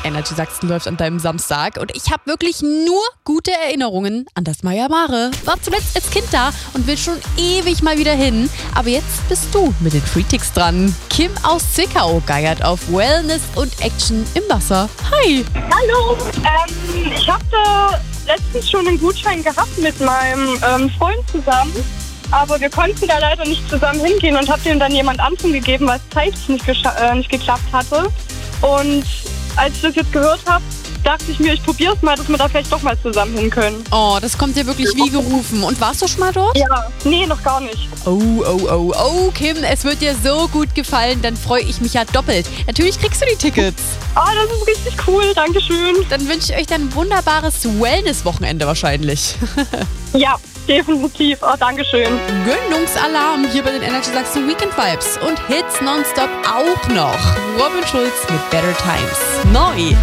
Energy Sachsen läuft an deinem Samstag und ich habe wirklich nur gute Erinnerungen an das Maya Mare. War zuletzt als Kind da und will schon ewig mal wieder hin. Aber jetzt bist du mit den Freetics dran. Kim aus Zwickau geiert auf Wellness und Action im Wasser. Hi! Hallo! Ich hatte letztens schon einen Gutschein gehabt mit meinem Freund zusammen. Aber wir konnten da leider nicht zusammen hingehen und habe dem dann jemand anderen gegeben, weil es zeitlich nicht geklappt hatte. Und als ich das jetzt gehört habe, dachte ich mir, ich probiere es mal, dass wir da vielleicht doch mal zusammen hin können. Oh, das kommt dir wirklich wie gerufen. Und warst du schon mal dort? Ja, nee, noch gar nicht. Oh, Kim, es wird dir so gut gefallen, dann freue ich mich ja doppelt. Natürlich kriegst du die Tickets. Oh, das ist richtig cool, dankeschön. Dann wünsche ich euch dann ein wunderbares Wellness-Wochenende wahrscheinlich. Ja, definitiv. Oh, dankeschön. Gönnungsalarm hier bei den Energy Sachsen Weekend Vibes und Hits nonstop auch noch. Robin Schulz mit Better Times. Neu.